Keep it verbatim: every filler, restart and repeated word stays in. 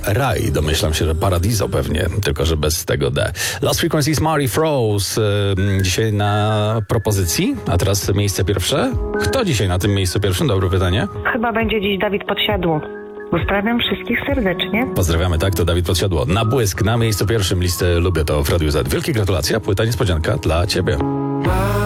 raj. Domyślam się, że paradiso pewnie, tylko że bez tego D. Lost Frequencies, Mary Froze. Yy, dzisiaj na propozycji, a teraz miejsce pierwsze. Kto dzisiaj na tym miejscu pierwszym? Dobre pytanie. Chyba będzie dziś Dawid Podsiadło. Pozdrawiam wszystkich serdecznie. Pozdrawiamy, tak, to Dawid Podsiadło. Na błysk, na miejscu pierwszym listy Lubię to w Radiu Z. Wielkie gratulacje, płyta niespodzianka dla ciebie.